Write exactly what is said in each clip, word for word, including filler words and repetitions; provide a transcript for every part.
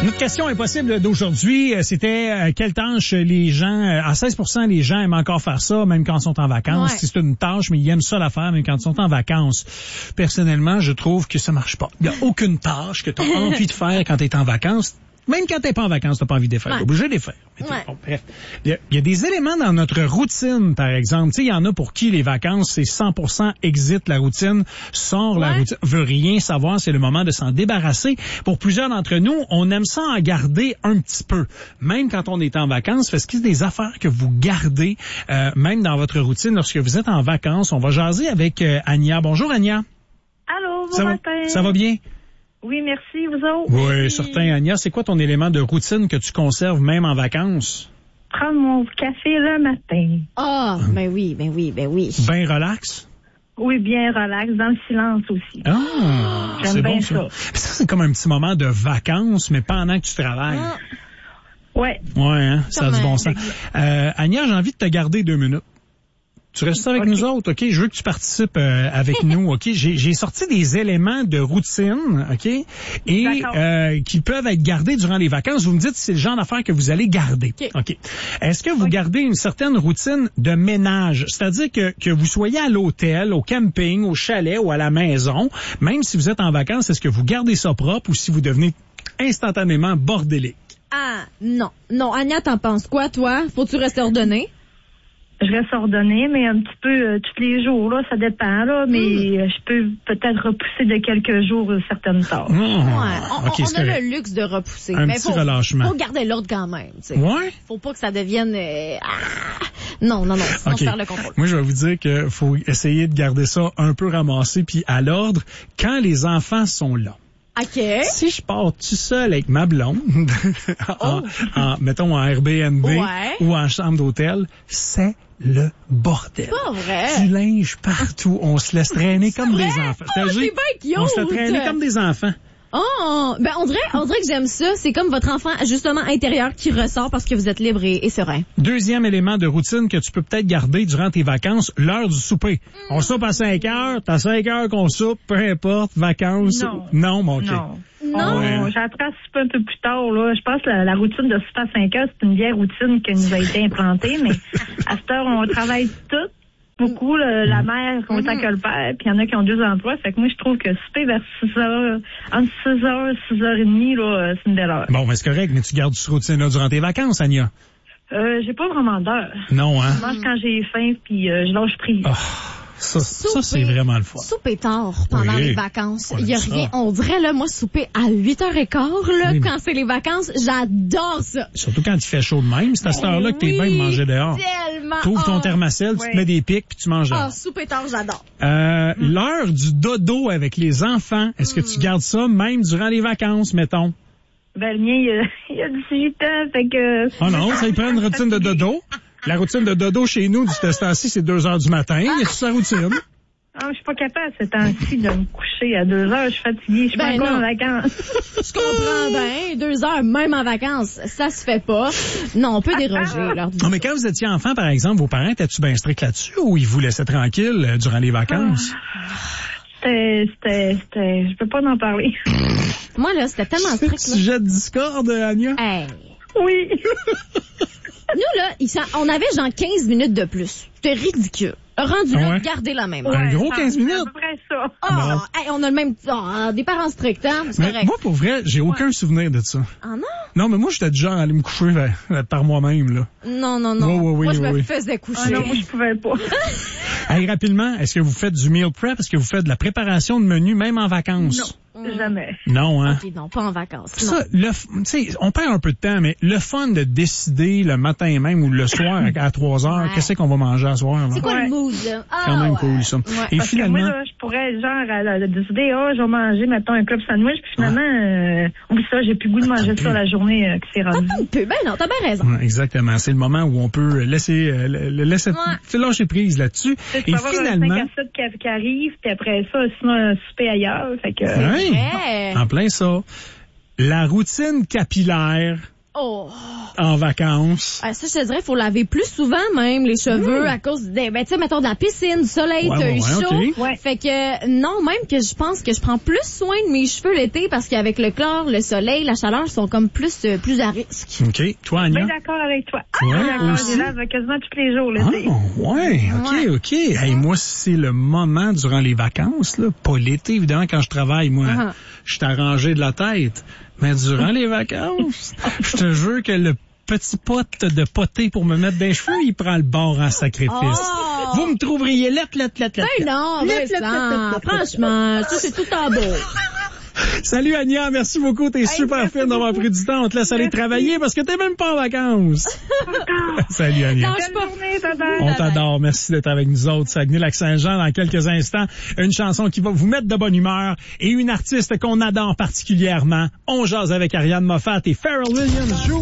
Notre question impossible d'aujourd'hui, c'était euh, quelle tâche les gens, euh, à seize pour cent les gens aiment encore faire ça, même quand ils sont en vacances. Ouais. C'est une tâche, mais ils aiment ça la faire, même quand ils sont en vacances. Personnellement, je trouve que ça marche pas. Il n'y a aucune tâche que tu as envie de faire quand tu es en vacances. Même quand t'es pas en vacances, t'as pas envie de les faire. Ouais. T'es obligé de les faire. Mais Ouais. bon, bref. Il y, a, il y a des éléments dans notre routine, par exemple. Tu sais, il y en a pour qui les vacances, c'est cent pour cent exit la routine, sort la Ouais. routine, veut rien savoir, c'est le moment de s'en débarrasser. Pour plusieurs d'entre nous, on aime ça en garder un petit peu. Même quand on est en vacances, est-ce qu'il y a des affaires que vous gardez, euh, même dans votre routine lorsque vous êtes en vacances? On va jaser avec euh, Ania. Bonjour, Ania. Allô, bon Ça va, matin. ça va bien? Oui, merci, vous autres. Oui, certain, Ania. C'est quoi ton élément de routine que tu conserves même en vacances? Prendre mon café le matin. Ah, ben oui, ben oui, ben oui. Ben relax? Oui, bien relax, dans le silence aussi. Ah, J'aime c'est bien bon ça. ça. Ça, c'est comme un petit moment de vacances, mais pendant que tu travailles. Ah. Ouais. Ouais, hein, ça a du Comme bon un- sens. Euh, Ania, j'ai envie de te garder deux minutes. Tu restes avec Ok. nous autres, OK? Je veux que tu participes euh, avec nous, OK? J'ai, j'ai sorti des éléments de routine, OK? Et D'accord. euh, qui peuvent être gardés durant les vacances. Vous me dites si c'est le genre d'affaires que vous allez garder. OK. OK. Est-ce que vous gardez une certaine routine de ménage? C'est-à-dire que, que vous soyez à l'hôtel, au camping, au chalet ou à la maison, même si vous êtes en vacances, est-ce que vous gardez ça propre ou si vous devenez instantanément bordélique? Ah, non. Non, Anya, t'en penses quoi, toi? Faut-tu rester ordonné? Je reste ordonnée, mais un petit peu euh, tous les jours, là, ça dépend, là, mais Hmm. euh, je peux peut-être repousser de quelques jours euh, certaines tâches. Oh, Ouais. On, OK, on c'est a correct. le luxe de repousser. Un mais petit faut, relâchement. faut garder l'ordre quand même, tu sais. Ouais? Faut pas que ça devienne... euh, ah! Non, non, non. Sinon, OK. je perds le contrôle. Moi, je vais vous dire qu'il faut essayer de garder ça un peu ramassé puis à l'ordre quand les enfants sont là. OK. Si je pars tout seul avec ma blonde, en, en- mettons en Airbnb Ouais. ou en chambre d'hôtel, c'est le bordel. Pas vrai. Du linge partout. On se laisse traîner comme vrai? des enfants. Oh, T'as c'est vu? bien cute. On se laisse traîner comme des enfants. Oh, ben on dirait, on dirait que j'aime ça. C'est comme votre enfant, justement, intérieur qui ressort parce que vous êtes libre et, et serein. Deuxième élément de routine que tu peux peut-être garder durant tes vacances, l'heure du souper. On soupe à cinq heures, t'as cinq heures qu'on soupe, peu importe, vacances. Non. Non, mon OK. Non. Non. Ouais. On- J'attrape un peu plus tard, là. Je pense que la, la routine de souper à cinq heures, c'est une vieille routine qui nous a été implantée, mais à cette heure, on travaille toutes. Beaucoup, le- la mère autant que le père, puis il y en a qui ont deux emplois. Fait que moi, je trouve que souper vers six heures, entre six heures et six heures trente, là, c'est une belle heure. Bon, ben c'est correct, mais tu gardes cette routine-là durant tes vacances, Ania. Euh, j'ai pas vraiment d'heure. Non, hein? Je mange quand j'ai faim, puis euh, je lâche prise. Ah, ça, ça c'est vraiment le fun. Souper tard pendant Oui. les vacances. On Il y a aime ça. rien. On dirait, là, moi, souper à huit heures quinze, là, Oui, mais- quand c'est les vacances. J'adore ça. Surtout quand il fait chaud de même, c'est à cette heure-là que t'es Oui, bien de manger dehors. Tellement. T'ouvres ton Oh. thermacelle, tu te Ouais. mets des pics, puis tu manges Ah, dehors. souper tard, j'adore. Euh, l'heure du dodo avec les enfants, est-ce que tu gardes ça même durant les vacances, mettons? Ben, le mien, il a, il a dix-huit ans, fait que... Ah non, ça y prend une routine de dodo. La routine de dodo chez nous, du temps-ci, c'est deux heures du matin. Il y a toute sa routine. Ah, je suis pas capable, ces temps-ci, de me coucher à deux heures. Je suis fatiguée, je suis Ben pas encore non. en vacances. Je comprends bien. Deux heures, même en vacances, ça se fait pas. Non, on peut déroger l'heure du Non, mais quand vous étiez enfant, par exemple, vos parents étaient-tu bien stricts là-dessus ou ils vous laissaient tranquille euh, durant les vacances? C'était, c'était, c'était... Je peux pas en parler. Moi, là, c'était tellement strict, là. Sujet de discorde, Anya? Hey. Oui. Nous, là, il s'en- on avait genre quinze minutes de plus. C'était ridicule. Rendu là, Ouais. gardez la même. Un gros ça, quinze c'est minutes. à peu près ça. Ah, Non. hey, on a le même... ah, des parents stricts, hein? C'est Mais correct. moi, pour vrai, j'ai aucun souvenir de ça. Ah non? Non, mais moi, j'étais du genre à aller me coucher euh, par moi-même, là. Non, non, non. Oui, oui, oui, moi, je oui, me oui. faisais coucher. Ah non, moi, je pouvais pas. Hey, rapidement, est-ce que vous faites du meal prep? Est-ce que vous faites de la préparation de menu même en vacances? Jamais. Non, hein? Ok, non, pas en vacances. Non. Ça, le, f- tu sais, on perd un peu de temps, mais le fun de décider le matin même ou le soir à trois heures, Ouais. qu'est-ce qu'on va manger à soir, là? C'est quoi Ouais. le mood, là? Ah, Quand même ouais. cool, ça. Ouais. Et Parce finalement, que moi, là, je pourrais, genre, à, à, décider, ah, je vais manger, mettons, un club sandwich, puis finalement, euh, oublie ça, j'ai plus le goût de manger ça la journée euh, que c'est rendu. Un peu. Ben non, t'as bien raison. ouais, exactement, c'est le moment où on peut laisser, euh, le- le- laisser, Ouais. tu sais, lâcher prise là-dessus. Tu sais, tu Et peux avoir un finalement, cinq à sept qui, qui arrive, puis après ça, sinon, un souper ailleurs, fait que... ouais, vrai. en plein ça, la routine capillaire Oh. En vacances. Ah, ça, je te dirais, il faut laver plus souvent même les cheveux mmh. à cause des, ben, tu sais, mettons de la piscine, du soleil, ouais, t'as ouais, eu chaud. Okay. Ouais. Fait que, non, même que je pense que je prends plus soin de mes cheveux l'été parce qu'avec le chlore, le soleil, la chaleur, ils sont comme plus, euh, plus à risque. OK. Toi, Anya? Bien d'accord avec toi. Ouais, Ah, d'accord, aussi? je lave quasiment tous les jours l'été. Ah, ouais. OK, Ouais. OK. Hey, moi, c'est le moment durant les vacances, là. Pas l'été, évidemment, quand je travaille, moi, Uh-huh. je suis arrangé de la tête. Mais durant les vacances, je te jure que le petit pot de poté pour me mettre dans les cheveux, il prend le bord en sacrifice. Oh. Vous me trouveriez lettre, lettre, lettre, lettre. Ben non, Lettre, Vincent, lettre, lettre, lettre, lettre. franchement, ça, c'est tout en beau. Salut Anya, merci beaucoup, t'es Hey, super merci fine d'avoir beaucoup. pris du temps. On te laisse aller Merci. travailler parce que t'es même pas en vacances. Salut Anya. Lâche Bonne pas. journée, bye-bye. On t'adore. Merci d'être avec nous autres. Saguenay-Lac-Saint-Jean, dans quelques instants, une chanson qui va vous mettre de bonne humeur et une artiste qu'on adore particulièrement. On jase avec Ariane Moffat et Pharrell Williams joue.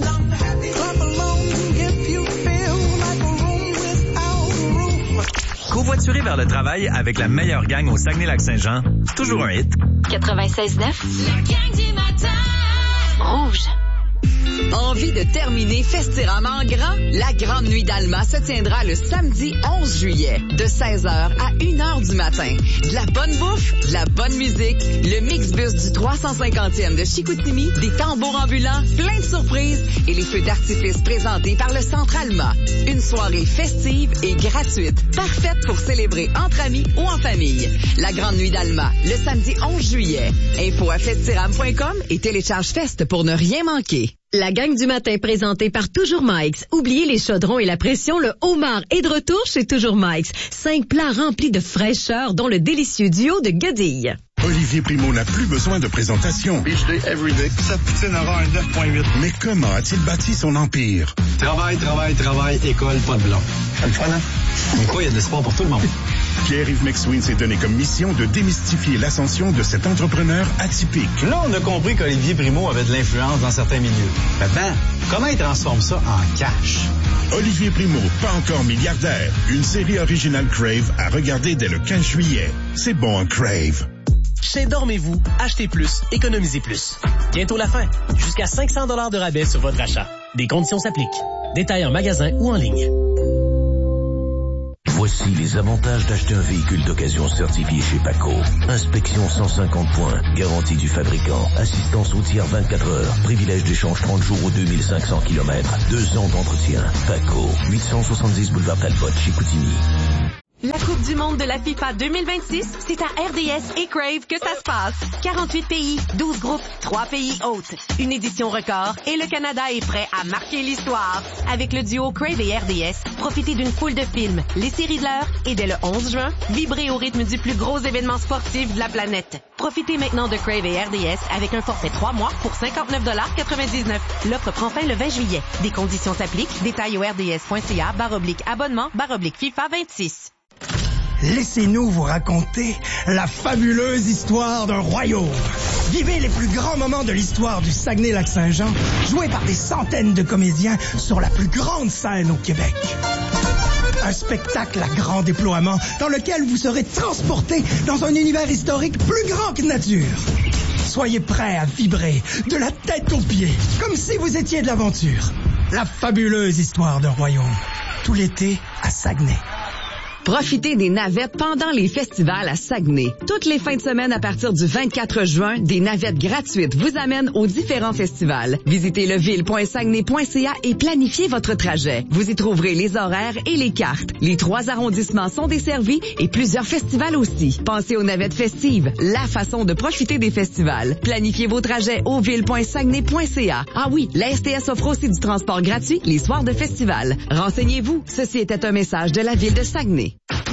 Covoiturer vers le travail avec la meilleure gang au Saguenay-Lac-Saint-Jean, c'est toujours un hit. quatre-vingt-seize neuf. La gang du matin. Rouge. Envie de terminer Festirama en grand? La Grande Nuit d'Alma se tiendra le samedi onze juillet, de seize heures à une heure du matin. De la bonne bouffe, de la bonne musique, le mix-bus du trois cent cinquantième de Chicoutimi, des tambours ambulants, plein de surprises et les feux d'artifice présentés par le Centre Alma. Une soirée festive et gratuite, parfaite pour célébrer entre amis ou en famille. La Grande Nuit d'Alma, le samedi onze juillet. Info à festiram point com et télécharge Fest pour ne rien manquer. La gang du matin présentée par Toujours Mike's. Oubliez les chaudrons et la pression, le homard est de retour chez Toujours Mike's. Cinq plats remplis de fraîcheur, dont le délicieux duo de guedilles. Olivier Primo n'a plus besoin de présentation. Beach day, everyday. Sa poutine aura un neuf point huit. Mais comment a-t-il bâti son empire? Travail, travail, travail, école, pas de blanc. C'est le fun, hein? Mais quoi, il y a de l'espoir pour tout le monde. Pierre-Yves McSween s'est donné comme mission de démystifier l'ascension de cet entrepreneur atypique. Là, on a compris qu'Olivier Primo avait de l'influence dans certains milieux. Maintenant, comment il transforme ça en cash? Olivier Primo, pas encore milliardaire. Une série originale Crave à regarder dès le quinze juillet. C'est bon en Crave. Chez Dormez-vous, achetez plus, économisez plus. Bientôt la fin. Jusqu'à cinq cents dollars de rabais sur votre achat. Des conditions s'appliquent. Détails en magasin ou en ligne. Voici les avantages d'acheter un véhicule d'occasion certifié chez Paco. Inspection cent cinquante points, garantie du fabricant, assistance routière vingt-quatre heures, privilège d'échange trente jours ou deux mille cinq cents kilomètres, deux ans d'entretien. Paco, huit cent soixante-dix boulevard Talbot, Chicoutimi. La Coupe du monde de la FIFA deux mille vingt-six, c'est à R D S et Crave que ça se passe. quarante-huit pays, douze groupes, trois pays hôtes. Une édition record et le Canada est prêt à marquer l'histoire. Avec le duo Crave et R D S, profitez d'une foule de films, les séries de l'heure et dès le onze juin, vibrez au rythme du plus gros événement sportif de la planète. Profitez maintenant de Crave et R D S avec un forfait trois mois pour cinquante-neuf dollars quatre-vingt-dix-neuf. L'offre prend fin le vingt juillet. Des conditions s'appliquent. Détails au rds.ca barre oblique abonnement barre oblique FIFA vingt-six. Laissez-nous vous raconter la fabuleuse histoire d'un royaume. Vivez les plus grands moments de l'histoire du Saguenay-Lac-Saint-Jean, joués par des centaines de comédiens sur la plus grande scène au Québec. Un spectacle à grand déploiement dans lequel vous serez transporté dans un univers historique plus grand que nature. Soyez prêts à vibrer de la tête aux pieds, comme si vous étiez de l'aventure. La fabuleuse histoire d'un royaume. Tout l'été à Saguenay. Profitez des navettes pendant les festivals à Saguenay. Toutes les fins de semaine à partir du vingt-quatre juin, des navettes gratuites vous amènent aux différents festivals. Visitez leville point saguenay point c a et planifiez votre trajet. Vous y trouverez les horaires et les cartes. Les trois arrondissements sont desservis et plusieurs festivals aussi. Pensez aux navettes festives, la façon de profiter des festivals. Planifiez vos trajets au ville point saguenay point c a. Ah oui, la S T S offre aussi du transport gratuit les soirs de festival. Renseignez-vous. Ceci était un message de la ville de Saguenay.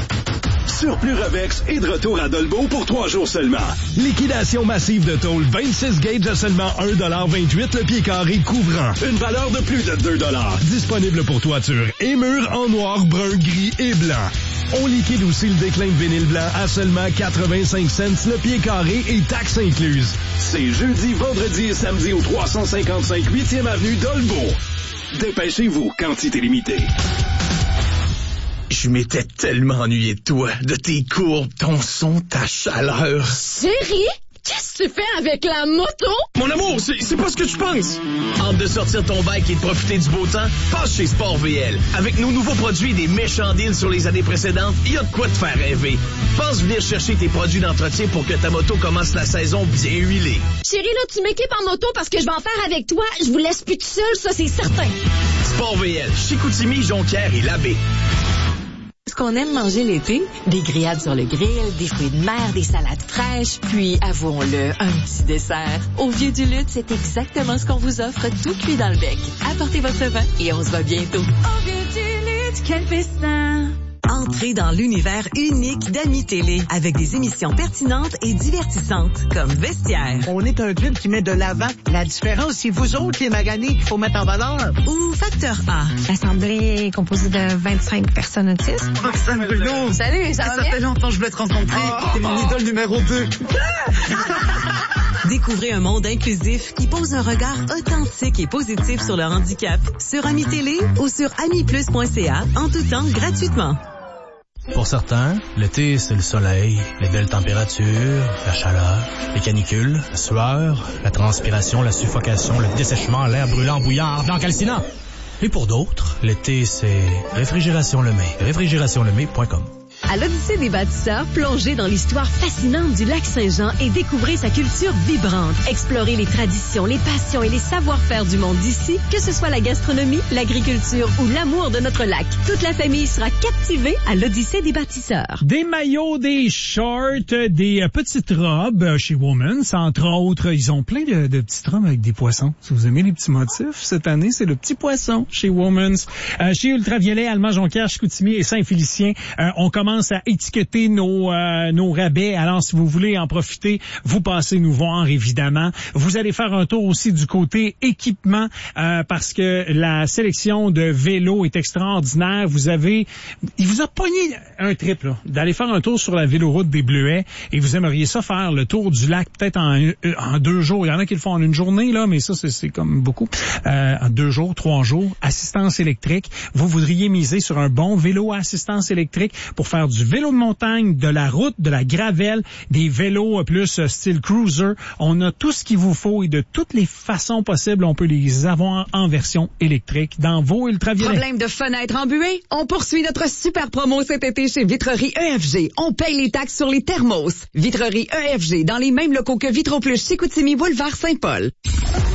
Surplus Revex est de retour à Dolbeau pour trois jours seulement. Liquidation massive de tôle vingt-six gauges à seulement un dollar vingt-huit le pied carré couvrant. Une valeur de plus de deux dollars. Disponible pour toiture et murs en noir, brun, gris et blanc. On liquide aussi le déclin de vinyle blanc à seulement quatre-vingt-cinq cents le pied carré et taxes incluses. C'est jeudi, vendredi et samedi au trois cent cinquante-cinq huitième avenue Dolbeau. Dépêchez-vous, quantité limitée. Je m'étais tellement ennuyé de toi, de tes courbes, ton son, ta chaleur. Chérie, Qu'est-ce que tu fais avec la moto? Mon amour, c'est, c'est pas ce que tu penses. Hâte de sortir ton bike et de profiter du beau temps? Passe chez Sport V L. Avec nos nouveaux produits et des méchants deals sur les années précédentes, il y a de quoi te faire rêver. Pense venir chercher tes produits d'entretien pour que ta moto commence la saison bien huilée. Chérie, là, tu m'équipes en moto parce que je vais en faire avec toi. Je vous laisse plus tout seul, ça, c'est certain. Sport V L, Chicoutimi, Jonquière et Labbé. Ce qu'on aime manger l'été, des grillades sur le grill, des fruits de mer, des salades fraîches, puis, avouons-le, un petit dessert. Au Vieux du Lutte, c'est exactement ce qu'on vous offre, tout cuit dans le bec. Apportez votre vin et on se voit bientôt. Au Vieux du Lutte, quel festin! Entrez dans l'univers unique d'Ami Télé avec des émissions pertinentes et divertissantes comme Vestiaire. On est un club qui met de l'avant la différence. C'est vous autres les maganés qu'il faut mettre en valeur. Ou Facteur A. L'assemblée est composée de vingt-cinq personnes autistes. Roxane Bruno. Salut, ça va Ça bien? fait longtemps que je voulais te rencontrer. Oh, T'es mon idole numéro deux. Découvrez un monde inclusif qui pose un regard authentique et positif sur le handicap sur Ami Télé ou sur ami plus point c a en tout temps gratuitement. Pour certains, l'été, c'est le soleil, les belles températures, la chaleur, les canicules, la sueur, la transpiration, la suffocation, le dessèchement, l'air brûlant, bouillant, ardent, calcinant. Et pour d'autres, l'été, c'est Réfrigération Lemay. réfrigération lemay point com. À l'Odyssée des bâtisseurs, plongez dans l'histoire fascinante du lac Saint-Jean et découvrez sa culture vibrante. Explorez les traditions, les passions et les savoir-faire du monde d'ici, que ce soit la gastronomie, l'agriculture ou l'amour de notre lac. Toute la famille sera captivée à l'Odyssée des bâtisseurs. Des maillots, des shorts, des euh, petites robes euh, chez Women's, entre autres. Ils ont plein de, de petites robes avec des poissons. Si vous aimez les petits motifs, cette année, c'est le petit poisson chez Women's. Euh, chez Ultraviolet, Allemand, Jonquière, Chicoutimi et Saint-Félicien, euh, on commence à étiqueter nos euh, nos rabais. Alors, si vous voulez en profiter, vous passez nous voir, évidemment. Vous allez faire un tour aussi du côté équipement, euh, parce que la sélection de vélos est extraordinaire. Vous avez... Il vous a pogné un trip, là, d'aller faire un tour sur la véloroute des Bleuets, et vous aimeriez ça faire le tour du lac peut-être en, en deux jours. Il y en a qui le font en une journée, là, mais ça, c'est, c'est comme beaucoup. Euh, en deux jours, trois jours. Assistance électrique. Vous voudriez miser sur un bon vélo à assistance électrique pour faire du vélo de montagne, de la route, de la gravelle, des vélos plus euh, style cruiser. On a tout ce qu'il vous faut et de toutes les façons possibles, on peut les avoir en version électrique dans vos ultraviolets. Problème de fenêtre embuée? On poursuit notre super promo cet été chez Vitrerie E F G. On paye les taxes sur les thermos. Vitrerie E F G dans les mêmes locaux que Vitro Plus Chicoutimi, Boulevard Saint-Paul.